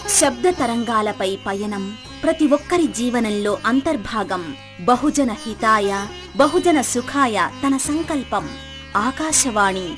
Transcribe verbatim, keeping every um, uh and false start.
శబ్ద తరంగాలపై పయనం ప్రతి ఒక్కరి జీవనంలో అంతర్భాగం. బహుజన హితాయ బహుజన సుఖాయ తన సంకల్పం. ఆకాశవాణి